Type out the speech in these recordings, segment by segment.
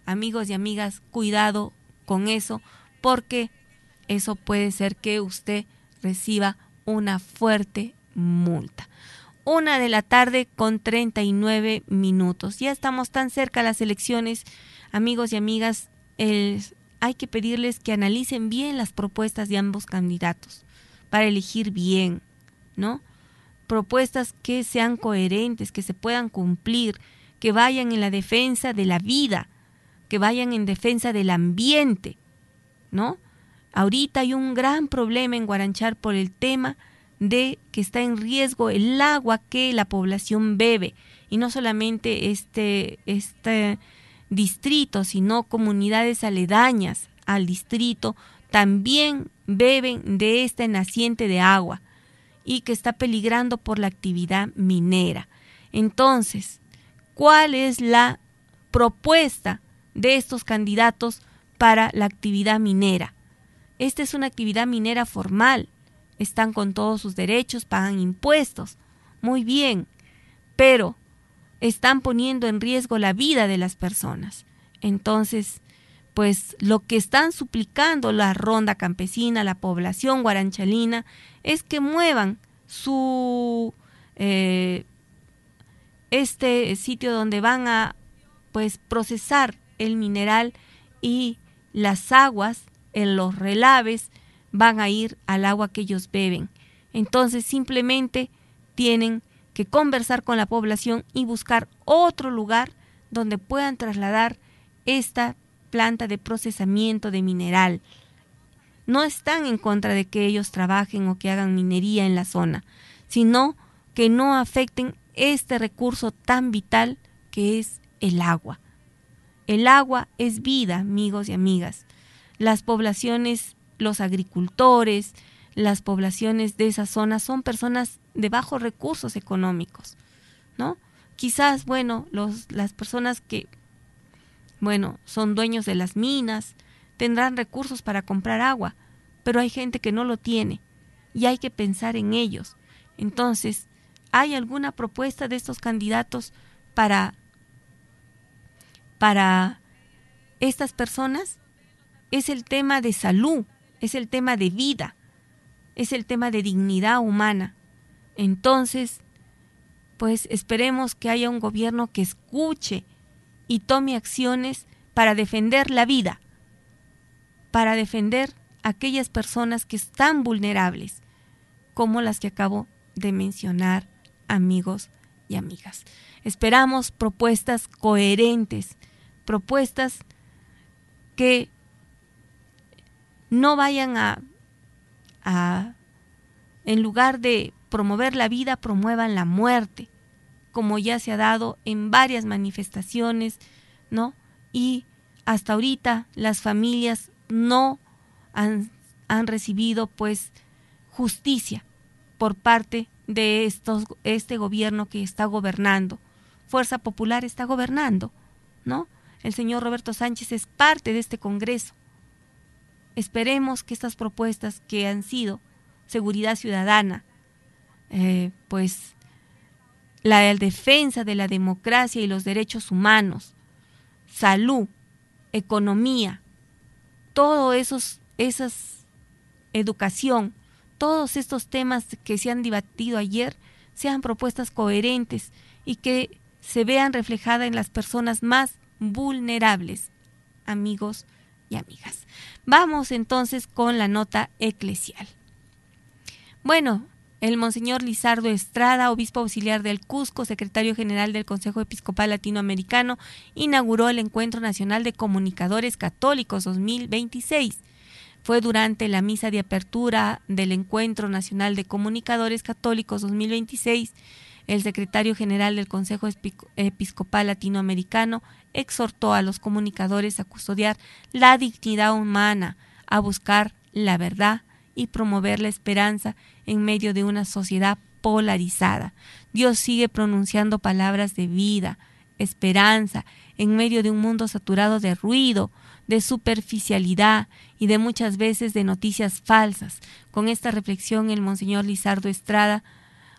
amigos y amigas, cuidado con eso, porque eso puede ser que usted reciba una fuerte multa. 1:39 p.m. Ya estamos tan cerca a las elecciones, amigos y amigas. Hay que pedirles que analicen bien las propuestas de ambos candidatos para elegir bien, ¿no? Propuestas que sean coherentes, que se puedan cumplir, que vayan en la defensa de la vida, que vayan en defensa del ambiente, ¿no? Ahorita hay un gran problema en Guaranchar por el tema de que está en riesgo el agua que la población bebe, y no solamente este distrito, sino comunidades aledañas al distrito también beben de esta naciente de agua y que está peligrando por la actividad minera. Entonces, ¿cuál es la propuesta de estos candidatos para la actividad minera? Esta es una actividad minera formal, están con todos sus derechos, pagan impuestos, muy bien, pero están poniendo en riesgo la vida de las personas. Entonces, pues lo que están suplicando la ronda campesina, la población guaranchalina, es que muevan este sitio donde van a pues procesar el mineral, y las aguas en los relaves van a ir al agua que ellos beben. Entonces simplemente tienen que conversar con la población y buscar otro lugar donde puedan trasladar esta planta de procesamiento de mineral. No están en contra de que ellos trabajen o que hagan minería en la zona, sino que no afecten este recurso tan vital que es el agua. El agua es vida, amigos y amigas. Las poblaciones, los agricultores, las poblaciones de esa zona son personas de bajos recursos económicos, ¿no? Quizás, las personas que, son dueños de las minas, tendrán recursos para comprar agua, pero hay gente que no lo tiene y hay que pensar en ellos. Entonces, ¿hay alguna propuesta de estos candidatos para estas personas? Es el tema de salud, es el tema de vida, es el tema de dignidad humana. Entonces, pues esperemos que haya un gobierno que escuche y tome acciones para defender la vida, para defender a aquellas personas que están vulnerables, como las que acabo de mencionar, amigos y amigas. Esperamos propuestas coherentes, propuestas que no vayan en lugar de promover la vida, promuevan la muerte, como ya se ha dado en varias manifestaciones, ¿no? Y hasta ahorita las familias no han recibido pues justicia por parte de este gobierno que está gobernando. Fuerza Popular está gobernando, ¿no? El señor Roberto Sánchez es parte de este Congreso. Esperemos que estas propuestas que han sido seguridad ciudadana, pues la defensa de la democracia y los derechos humanos, salud, economía, todo esas educación, todos estos temas que se han debatido ayer sean propuestas coherentes y que se vean reflejadas en las personas más vulnerables, amigos y amigas. Vamos entonces con la nota eclesial. Bueno, el Monseñor Lizardo Estrada, obispo auxiliar del Cusco, secretario general del Consejo Episcopal Latinoamericano, inauguró el Encuentro Nacional de Comunicadores Católicos 2026. Fue durante la misa de apertura del Encuentro Nacional de Comunicadores Católicos 2026, el secretario general del Consejo Episcopal Latinoamericano exhortó a los comunicadores a custodiar la dignidad humana, a buscar la verdad y promover la esperanza en medio de una sociedad polarizada. Dios sigue pronunciando palabras de vida, esperanza, en medio de un mundo saturado de ruido, de superficialidad y de muchas veces de noticias falsas. Con esta reflexión, el Monseñor Lizardo Estrada,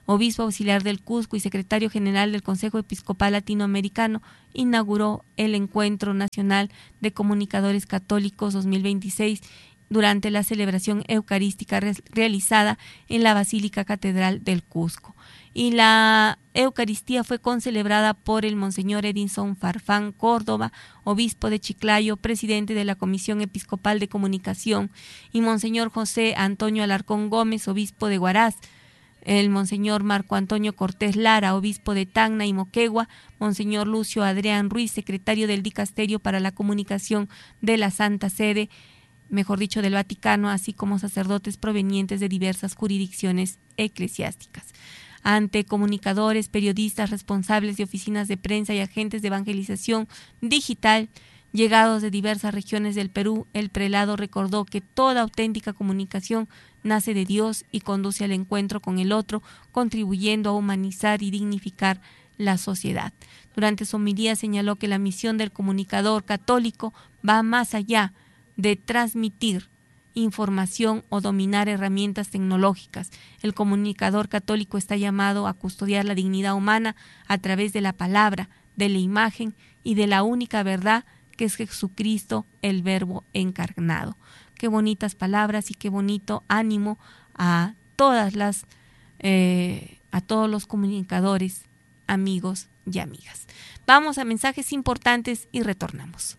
obispo auxiliar del Cusco y secretario general del Consejo Episcopal Latinoamericano, inauguró el Encuentro Nacional de Comunicadores Católicos 2026 durante la celebración eucarística realizada en la Basílica Catedral del Cusco. Y la Eucaristía fue concelebrada por el Monseñor Edinson Farfán Córdoba, obispo de Chiclayo, presidente de la Comisión Episcopal de Comunicación, y Monseñor José Antonio Alarcón Gómez, obispo de Huaraz, el Monseñor Marco Antonio Cortés Lara, obispo de Tacna y Moquegua, Monseñor Lucio Adrián Ruiz, secretario del Dicasterio para la Comunicación de la Santa Sede, mejor dicho del Vaticano, así como sacerdotes provenientes de diversas jurisdicciones eclesiásticas. Ante comunicadores, periodistas, responsables de oficinas de prensa y agentes de evangelización digital llegados de diversas regiones del Perú, el prelado recordó que toda auténtica comunicación nace de Dios y conduce al encuentro con el otro, contribuyendo a humanizar y dignificar la sociedad. Durante su homilía señaló que la misión del comunicador católico va más allá de transmitir información o dominar herramientas tecnológicas. El comunicador católico está llamado a custodiar la dignidad humana a través de la palabra, de la imagen y de la única verdad que es Jesucristo, el Verbo encarnado. Qué bonitas palabras y qué bonito ánimo a todos los comunicadores, amigos y amigas. Vamos a mensajes importantes y retornamos.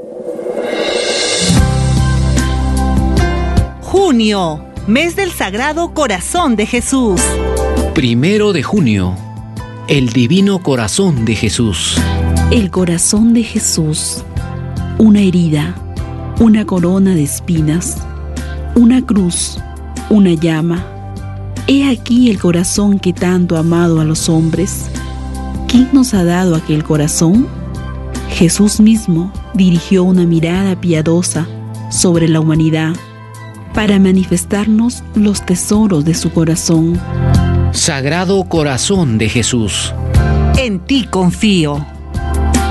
Junio, mes del Sagrado Corazón de Jesús. 1 de junio, el Divino Corazón de Jesús. El corazón de Jesús, una herida, una corona de espinas, una cruz, una llama. He aquí el corazón que tanto ha amado a los hombres. ¿Quién nos ha dado aquel corazón? Jesús mismo dirigió una mirada piadosa sobre la humanidad para manifestarnos los tesoros de su corazón. Sagrado Corazón de Jesús. En ti confío.